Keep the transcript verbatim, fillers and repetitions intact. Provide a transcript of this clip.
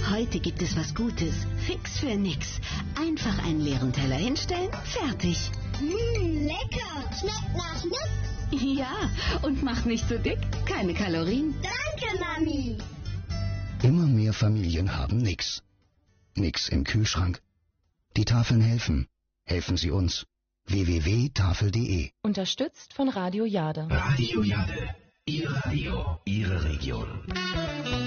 Heute gibt es was Gutes. Fix für nix. Einfach einen leeren Teller hinstellen, fertig. Mmm, lecker. Schmeckt nach nix. Ja, und macht nicht so dick. Keine Kalorien. Danke, Mami. Immer mehr Familien haben nix. Nix im Kühlschrank. Die Tafeln helfen. Helfen Sie uns. w w w punkt tafel punkt de Unterstützt von Radio Jade. Radio Jade. Ihr Radio, Ihre Region.